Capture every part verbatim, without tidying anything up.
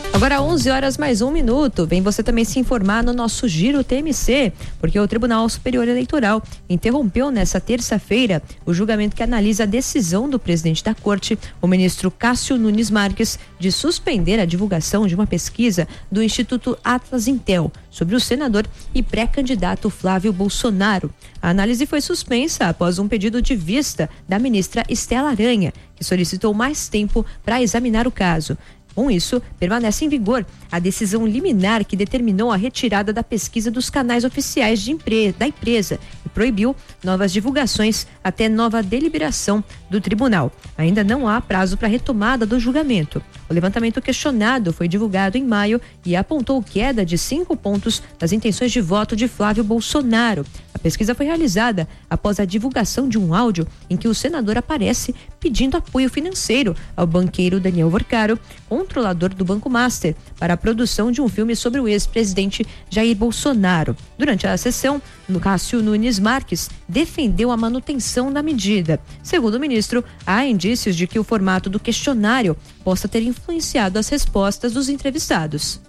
Agora onze horas mais um minuto, vem você também se informar no nosso Giro T M C, porque o Tribunal Superior Eleitoral interrompeu nessa terça-feira o julgamento que analisa a decisão do presidente da corte, o ministro Cássio Nunes Marques, de suspender a divulgação de uma pesquisa do Instituto Atlas Intel sobre o senador e pré-candidato Flávio Bolsonaro. A análise foi suspensa após um pedido de vista da ministra Estela Aranha, que solicitou mais tempo para examinar o caso. Com isso, permanece em vigor a decisão liminar que determinou a retirada da pesquisa dos canais oficiais de empre- da empresa e proibiu novas divulgações até nova deliberação do tribunal. Ainda não há prazo para retomada do julgamento. O levantamento questionado foi divulgado em maio e apontou queda de cinco pontos nas intenções de voto de Flávio Bolsonaro. A pesquisa foi realizada após a divulgação de um áudio em que o senador aparece pedindo apoio financeiro ao banqueiro Daniel Vorcaro, controlador do Banco Master, para a produção de um filme sobre o ex-presidente Jair Bolsonaro. Durante a sessão, Cássio Nunes Marques defendeu a manutenção da medida. Segundo o ministro, há indícios de que o formato do questionário possa ter influenciado as respostas dos entrevistados.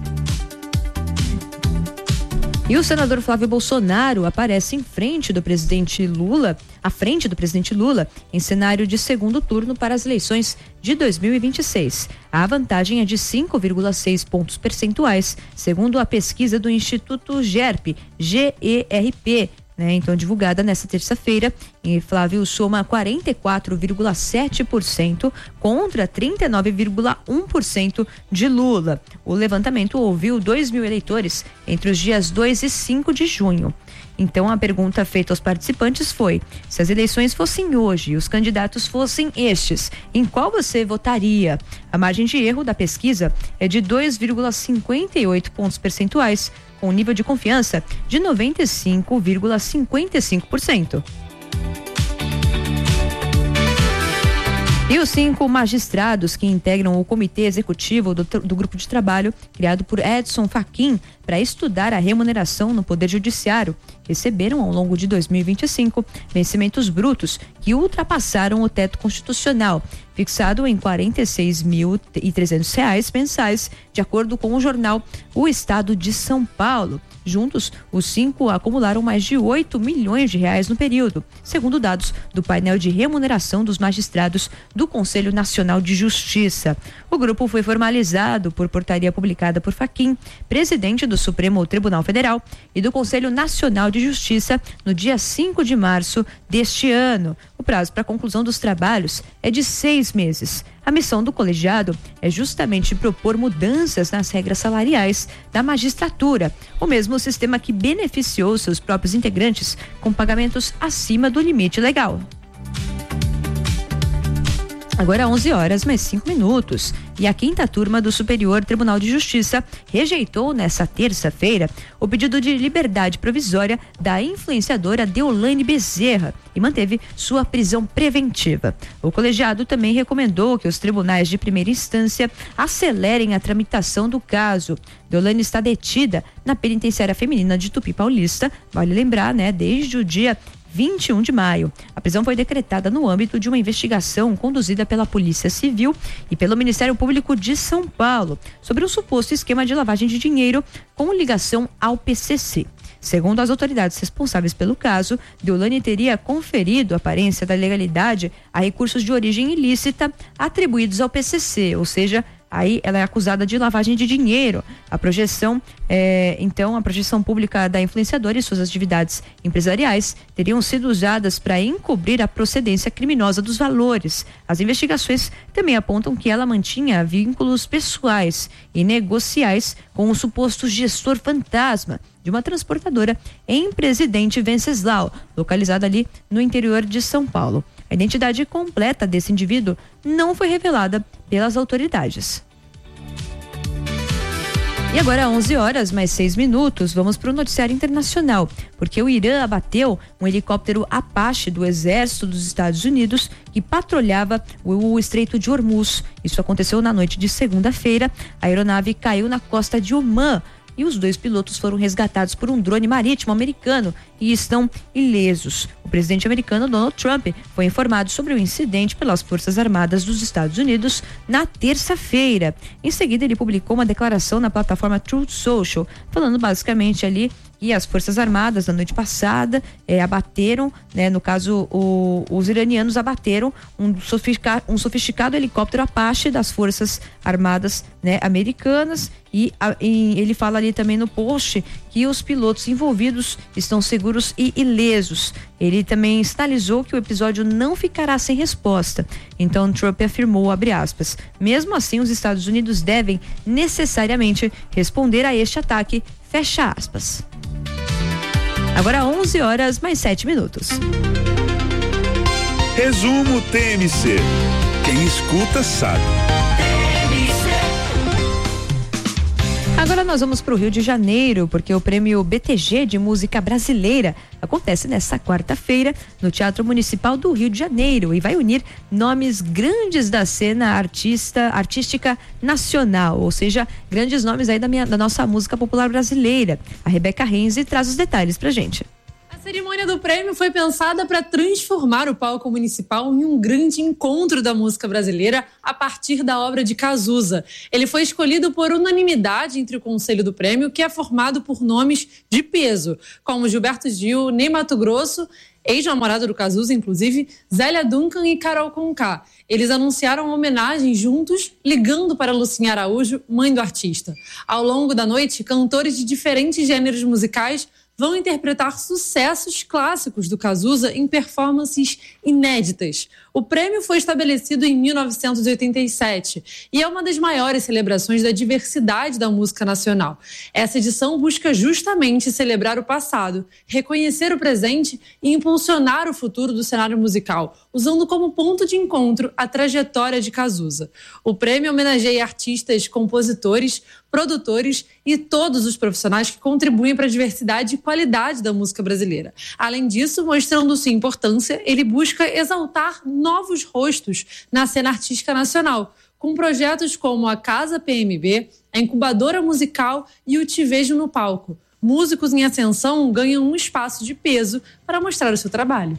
E o senador Flávio Bolsonaro aparece em frente do presidente Lula, à frente do presidente Lula, em cenário de segundo turno para as eleições de dois mil e vinte e seis. A vantagem é de cinco vírgula seis pontos percentuais, segundo a pesquisa do Instituto GERP, G E R P, né? Então, divulgada nesta terça-feira, e Flávio soma quarenta e quatro vírgula sete por cento contra trinta e nove vírgula um por cento de Lula. O levantamento ouviu dois mil eleitores entre os dias dois e cinco de junho. Então, a pergunta feita aos participantes foi: se as eleições fossem hoje e os candidatos fossem estes, em qual você votaria? A margem de erro da pesquisa é de dois vírgula cinquenta e oito pontos percentuais, com nível de confiança de noventa e cinco vírgula cinquenta e cinco por cento. E os cinco magistrados que integram o comitê executivo do, do grupo de trabalho criado por Edson Fachin para estudar a remuneração no Poder Judiciário receberam ao longo de dois mil e vinte e cinco vencimentos brutos que ultrapassaram o teto constitucional, fixado em quarenta e seis mil e trezentos reais mensais, de acordo com o jornal O Estado de São Paulo. Juntos, os cinco acumularam mais de oito milhões de reais no período, segundo dados do painel de remuneração dos magistrados do Conselho Nacional de Justiça. O grupo foi formalizado por portaria publicada por Fachin, presidente do Supremo Tribunal Federal, e do Conselho Nacional de Justiça no dia cinco de março deste ano. O prazo para a conclusão dos trabalhos é de seis meses. A missão do colegiado é justamente propor mudanças nas regras salariais da magistratura, o mesmo sistema que beneficiou seus próprios integrantes com pagamentos acima do limite legal. Agora onze horas mais cinco minutos. E a quinta turma do Superior Tribunal de Justiça rejeitou nesta terça-feira o pedido de liberdade provisória da influenciadora Deolane Bezerra e manteve sua prisão preventiva. O colegiado também recomendou que os tribunais de primeira instância acelerem a tramitação do caso. Deolane está detida na penitenciária feminina de Tupi Paulista, vale lembrar, né, desde o dia vinte e um de maio. A prisão foi decretada no âmbito de uma investigação conduzida pela Polícia Civil e pelo Ministério Público de São Paulo sobre um suposto esquema de lavagem de dinheiro com ligação ao P C C. Segundo as autoridades responsáveis pelo caso, Deolane teria conferido aparência da legalidade a recursos de origem ilícita atribuídos ao P C C, ou seja, aí ela é acusada de lavagem de dinheiro. A projeção, é, então, a projeção pública da influenciadora e suas atividades empresariais teriam sido usadas para encobrir a procedência criminosa dos valores. As investigações também apontam que ela mantinha vínculos pessoais e negociais com o suposto gestor fantasma de uma transportadora em Presidente Venceslau, localizada ali no interior de São Paulo. A identidade completa desse indivíduo não foi revelada pelas autoridades. E agora, onze horas mais seis minutos, vamos para o noticiário internacional, porque o Irã abateu um helicóptero Apache do Exército dos Estados Unidos que patrulhava o Estreito de Hormuz. Isso aconteceu na noite de segunda-feira. A aeronave caiu na costa de Omã, e os dois pilotos foram resgatados por um drone marítimo americano e estão ilesos. O presidente americano Donald Trump foi informado sobre o incidente pelas Forças Armadas dos Estados Unidos na terça-feira. Em seguida, ele publicou uma declaração na plataforma Truth Social, falando basicamente ali que as Forças Armadas, na noite passada, eh, abateram, né, no caso, o, os iranianos abateram um, sofisticado, um sofisticado helicóptero Apache das Forças Armadas, né, americanas, e, a, e ele fala ali também no post que os pilotos envolvidos estão seguros e ilesos. Ele também sinalizou que o episódio não ficará sem resposta. Então, Trump afirmou, abre aspas, mesmo assim os Estados Unidos devem necessariamente responder a este ataque, fecha aspas. Agora onze horas mais sete minutos. Resumo T M C. Quem escuta sabe. Agora nós vamos para o Rio de Janeiro, porque o prêmio B T G de Música Brasileira acontece nesta quarta-feira no Teatro Municipal do Rio de Janeiro e vai unir nomes grandes da cena artista, artística nacional, ou seja, grandes nomes aí da, minha, da nossa música popular brasileira. A Rebeca Renzi traz os detalhes pra gente. A cerimônia do prêmio foi pensada para transformar o palco municipal em um grande encontro da música brasileira a partir da obra de Cazuza. Ele foi escolhido por unanimidade entre o conselho do prêmio, que é formado por nomes de peso, como Gilberto Gil, Ney Matogrosso, ex-namorado do Cazuza, inclusive, Zélia Duncan e Carol Conká. Eles anunciaram a homenagem juntos, ligando para Lucinha Araújo, mãe do artista. Ao longo da noite, cantores de diferentes gêneros musicais vão interpretar sucessos clássicos do Cazuza em performances inéditas. O prêmio foi estabelecido em mil novecentos e oitenta e sete e é uma das maiores celebrações da diversidade da música nacional. Essa edição busca justamente celebrar o passado, reconhecer o presente e impulsionar o futuro do cenário musical, usando como ponto de encontro a trajetória de Cazuza. O prêmio homenageia artistas, compositores, produtores e todos os profissionais que contribuem para a diversidade e qualidade da música brasileira. Além disso, mostrando sua importância, ele busca exaltar novos rostos na cena artística nacional, com projetos como a Casa P M B, a Incubadora Musical e o Te Vejo no Palco. Músicos em ascensão ganham um espaço de peso para mostrar o seu trabalho.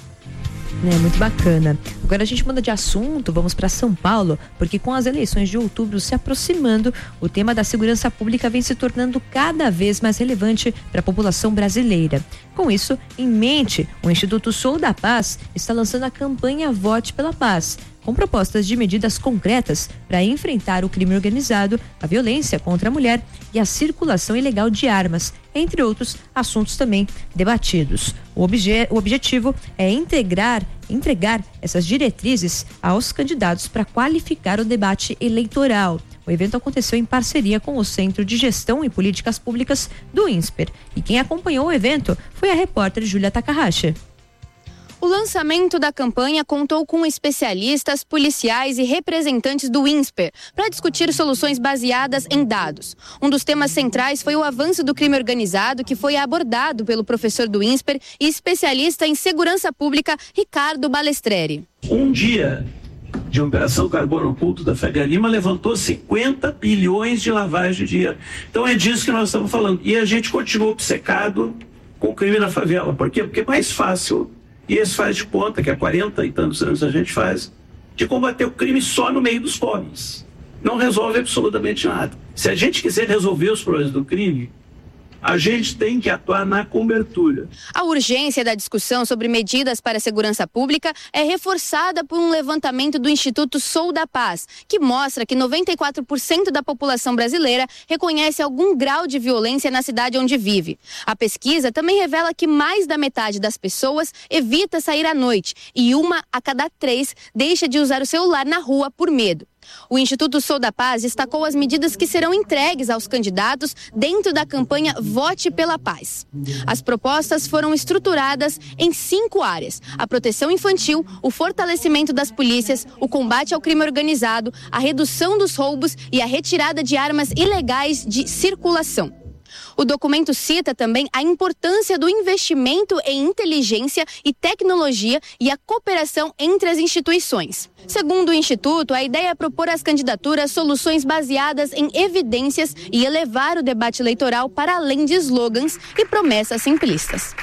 É muito bacana. Agora a gente muda de assunto, vamos para São Paulo, porque com as eleições de outubro se aproximando, o tema da segurança pública vem se tornando cada vez mais relevante para a população brasileira. Com isso em mente, o Instituto Sou da Paz está lançando a campanha Vote pela Paz, com propostas de medidas concretas para enfrentar o crime organizado, a violência contra a mulher e a circulação ilegal de armas, entre outros assuntos também debatidos. O, obje, o objetivo é integrar, entregar essas diretrizes aos candidatos para qualificar o debate eleitoral. O evento aconteceu em parceria com o Centro de Gestão e Políticas Públicas do INSPER. E quem acompanhou o evento foi a repórter Júlia Takahashi. O lançamento da campanha contou com especialistas, policiais e representantes do INSPER para discutir soluções baseadas em dados. Um dos temas centrais foi o avanço do crime organizado, que foi abordado pelo professor do INSPER e especialista em segurança pública, Ricardo Balestreri. Um dia de Operação Carbono Oculto da Faria Lima levantou cinquenta bilhões de lavagem de dinheiro. Então é disso que nós estamos falando. E a gente continua obcecado com o crime na favela. Por quê? Porque é mais fácil. E esse faz de conta que há quarenta e tantos anos a gente faz, de combater o crime só no meio dos pobres. Não resolve absolutamente nada. Se a gente quiser resolver os problemas do crime, a gente tem que atuar na cobertura. A urgência da discussão sobre medidas para a segurança pública é reforçada por um levantamento do Instituto Sou da Paz, que mostra que noventa e quatro por cento da população brasileira reconhece algum grau de violência na cidade onde vive. A pesquisa também revela que mais da metade das pessoas evita sair à noite e uma a cada três deixa de usar o celular na rua por medo. O Instituto Sou da Paz destacou as medidas que serão entregues aos candidatos dentro da campanha Vote pela Paz. As propostas foram estruturadas em cinco áreas: a proteção infantil, o fortalecimento das polícias, o combate ao crime organizado, a redução dos roubos e a retirada de armas ilegais de circulação. O documento cita também a importância do investimento em inteligência e tecnologia e a cooperação entre as instituições. Segundo o Instituto, a ideia é propor às candidaturas soluções baseadas em evidências e elevar o debate eleitoral para além de slogans e promessas simplistas.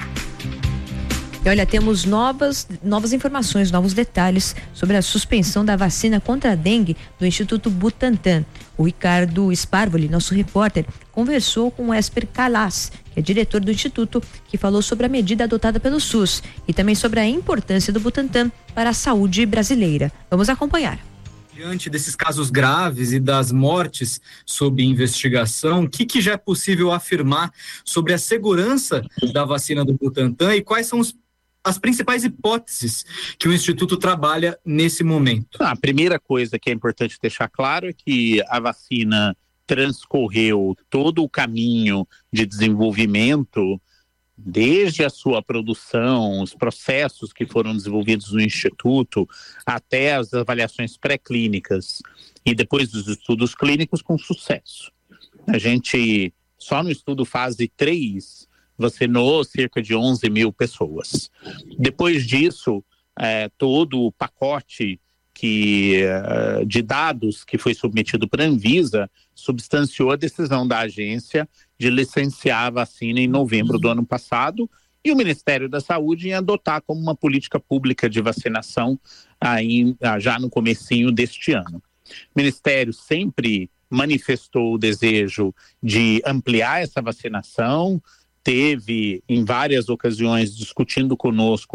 E olha, temos novas, novas informações, novos detalhes sobre a suspensão da vacina contra a dengue do Instituto Butantan. O Ricardo Sparvoli, nosso repórter, conversou com o Esper Calas, que é diretor do Instituto, que falou sobre a medida adotada pelo SUS e também sobre a importância do Butantan para a saúde brasileira. Vamos acompanhar. Diante desses casos graves e das mortes sob investigação, o que, que já é possível afirmar sobre a segurança da vacina do Butantan e quais são os as principais hipóteses que o Instituto trabalha nesse momento? A primeira coisa que é importante deixar claro é que a vacina transcorreu todo o caminho de desenvolvimento, desde a sua produção, os processos que foram desenvolvidos no Instituto, até as avaliações pré-clínicas e depois dos estudos clínicos com sucesso. A gente, só no estudo fase três, vacinou cerca de onze mil pessoas. Depois disso, é, todo o pacote que, uh, de dados que foi submetido para a Anvisa substanciou a decisão da agência de licenciar a vacina em novembro do ano passado e o Ministério da Saúde em adotar como uma política pública de vacinação aí, já no comecinho deste ano. O Ministério sempre manifestou o desejo de ampliar essa vacinação, teve em várias ocasiões discutindo conosco